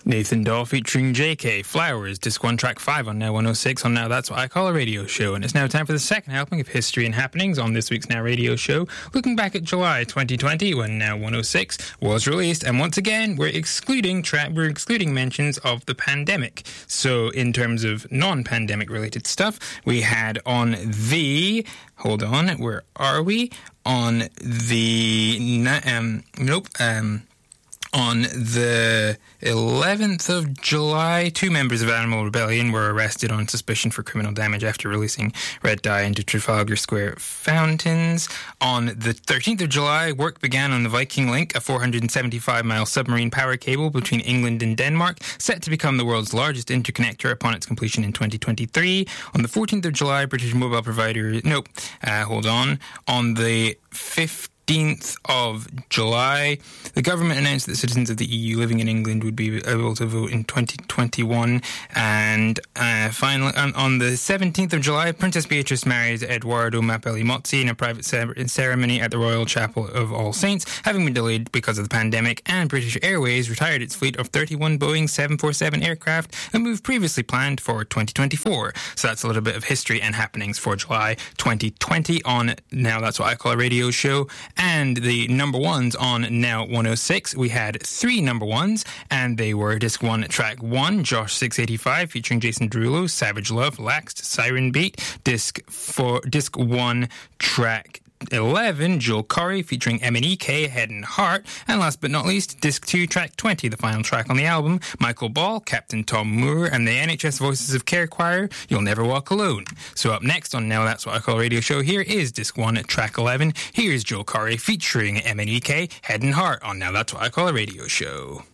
Nathan Dawe featuring JK, Flowers, Disc 1, Track 5 on Now 106 on Now That's What I Call a Radio Show. And it's now time for the second helping of history and happenings on this week's Now Radio Show, looking back at July 2020 when Now 106 was released. And once again, we're excluding mentions of the pandemic. So in terms of non-pandemic related stuff, we had on the... Hold on, where are we? On the... On the 11th of July, 2 members of Animal Rebellion were arrested on suspicion for criminal damage after releasing red dye into Trafalgar Square fountains. On the 13th of July, work began on the Viking Link, a 475-mile submarine power cable between England and Denmark, set to become the world's largest interconnector upon its completion in 2023. On the 14th of July, British mobile provider... On the 15th of July, the government announced that citizens of the EU living in England would be able to vote in 2021. And finally, on the 17th of July, Princess Beatrice married Edoardo Mapelli-Mozzi in a private ceremony at the Royal Chapel of All Saints, having been delayed because of the pandemic. And British Airways retired its fleet of 31 Boeing 747 aircraft, a move previously planned for 2024. So that's a little bit of history and happenings for July 2020 on Now That's What I Call a Radio Show. And the number ones on Now 106, we had 3 number ones, and they were Disc 1, Track 1, Josh 685, featuring Jason Derulo, Savage Love, Laxed, Siren Beat. Disc 1, Track 11, Joel Corry, featuring MNEK, Head and Heart. And last but not least, Disc 2, Track 20, the final track on the album, Michael Ball, Captain Tom Moore, and the NHS Voices of Care Choir, You'll Never Walk Alone. So up next on Now That's What I Call a Radio Show, here is Disc 1, Track 11. Here's Joel Corry featuring MNEK, Head and Heart on Now That's What I Call a Radio Show.